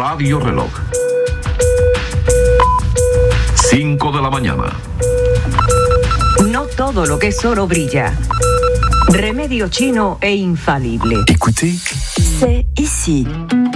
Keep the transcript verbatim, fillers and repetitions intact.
Radio Reloj. cinco de la mañana. No todo lo que es oro brilla. Remedio chino e infalible. Écoutez, c'est ici.